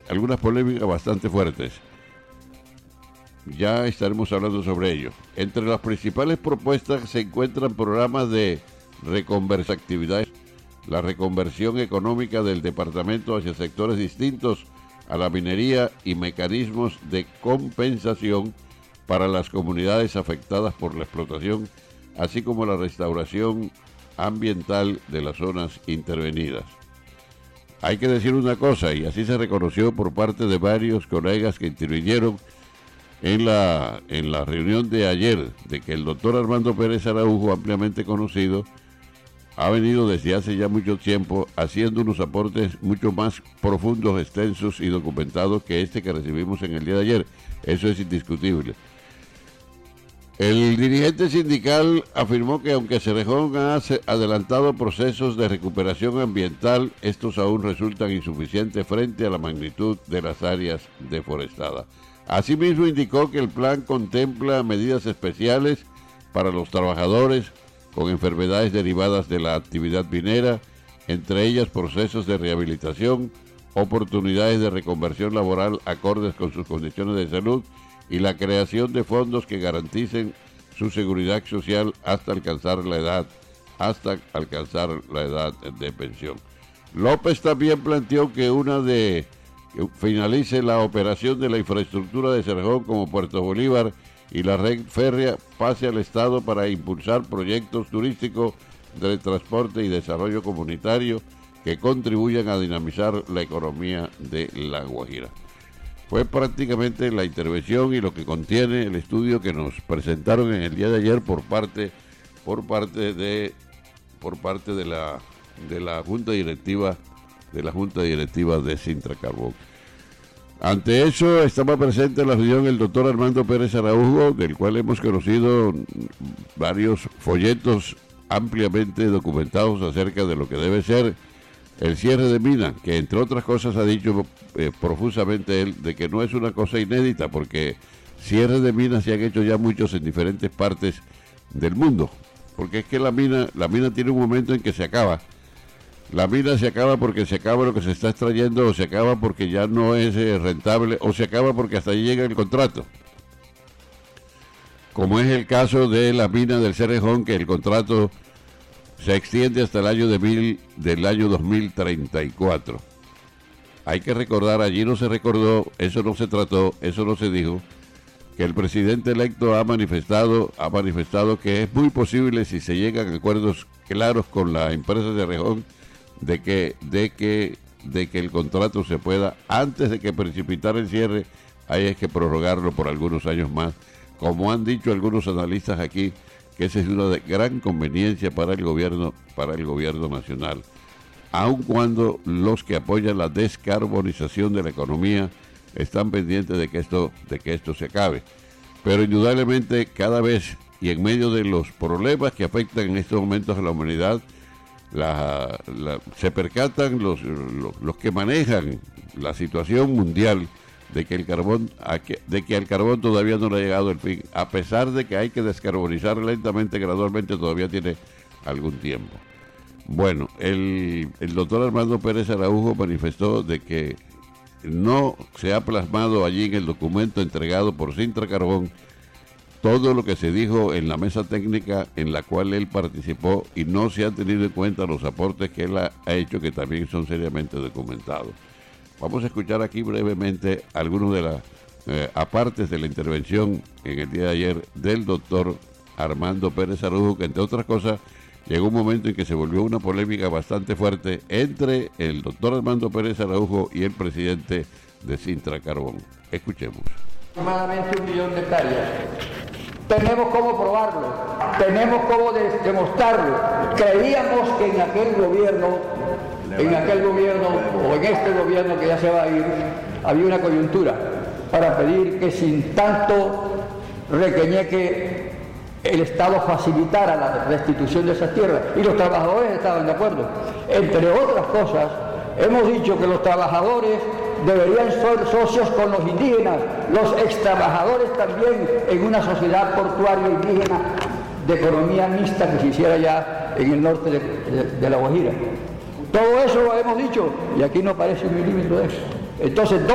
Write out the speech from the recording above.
algunas polémicas bastante fuertes. Ya estaremos hablando sobre ello. Entre las principales propuestas se encuentran programas de actividades, la reconversión económica del departamento hacia sectores distintos a la minería y mecanismos de compensación para las comunidades afectadas por la explotación, así como la restauración ambiental de las zonas intervenidas. Hay que decir una cosa, y así se reconoció por parte de varios colegas que intervinieron en la reunión de ayer, de que el doctor Armando Pérez Araújo, ampliamente conocido, ha venido desde hace ya mucho tiempo haciendo unos aportes mucho más profundos, extensos y documentados que este que recibimos en el día de ayer. Eso es indiscutible. El dirigente sindical afirmó que aunque Cerrejón ha adelantado procesos de recuperación ambiental, estos aún resultan insuficientes frente a la magnitud de las áreas deforestadas. Asimismo, indicó que el plan contempla medidas especiales para los trabajadores con enfermedades derivadas de la actividad minera, entre ellas procesos de rehabilitación, oportunidades de reconversión laboral acordes con sus condiciones de salud y la creación de fondos que garanticen su seguridad social hasta alcanzar la edad de pensión. López también planteó que finalice la operación de la infraestructura de Cerrejón como Puerto Bolívar y la red férrea pase al Estado para impulsar proyectos turísticos de transporte y desarrollo comunitario que contribuyan a dinamizar la economía de La Guajira. Fue prácticamente la intervención y lo que contiene el estudio que nos presentaron en el día de ayer por parte de la Junta Directiva de Sintra Carbón. Ante eso estaba presente en la reunión el doctor Armando Pérez Araújo, del cual hemos conocido varios folletos ampliamente documentados acerca de lo que debe ser el cierre de mina, que entre otras cosas ha dicho profusamente él de que no es una cosa inédita, porque cierres de minas se han hecho ya muchos en diferentes partes del mundo, porque es que la mina tiene un momento en que se acaba. La mina se acaba porque se acaba lo que se está extrayendo, o se acaba porque ya no es rentable, o se acaba porque hasta ahí llega el contrato. Como es el caso de la mina del Cerrejón, que el contrato se extiende hasta el año del año 2034. Hay que recordar, allí no se recordó, eso no se trató, eso no se dijo, que el presidente electo ha manifestado que es muy posible, si se llegan a acuerdos claros con la empresa de Cerrejón, de que el contrato se pueda, antes de que precipitar el cierre, hay que prorrogarlo por algunos años más, como han dicho algunos analistas aquí, que esa es una de gran conveniencia para el gobierno nacional, aun cuando los que apoyan la descarbonización de la economía están pendientes de que esto se acabe. Pero indudablemente cada vez, y en medio de los problemas que afectan en estos momentos a la humanidad, se percatan los que manejan la situación mundial de que al carbón todavía no le ha llegado el fin, a pesar de que hay que descarbonizar lentamente, gradualmente, todavía tiene algún tiempo. Bueno, el doctor Armando Pérez Araújo manifestó de que no se ha plasmado allí en el documento entregado por Sintra Carbón todo lo que se dijo en la mesa técnica en la cual él participó, y no se han tenido en cuenta los aportes que él ha hecho, que también son seriamente documentados. Vamos a escuchar aquí brevemente algunos de las apartes de la intervención en el día de ayer del doctor Armando Pérez Araújo, que entre otras cosas llegó un momento en que se volvió una polémica bastante fuerte entre el doctor Armando Pérez Araújo y el presidente de Sintra Carbón. Escuchemos. Aproximadamente 1 millón de hectáreas. Tenemos cómo probarlo, tenemos cómo demostrarlo. Creíamos que en aquel gobierno o en este gobierno que ya se va a ir, había una coyuntura para pedir que sin tanto requeñeque el Estado facilitara la restitución de esas tierras, y los trabajadores estaban de acuerdo. Entre otras cosas, hemos dicho que los trabajadores deberían ser socios con los indígenas, los extrabajadores también, en una sociedad portuaria indígena de economía mixta que se hiciera ya en el norte de La Guajira. Todo eso lo hemos dicho y aquí no aparece un milímetro de eso. Entonces,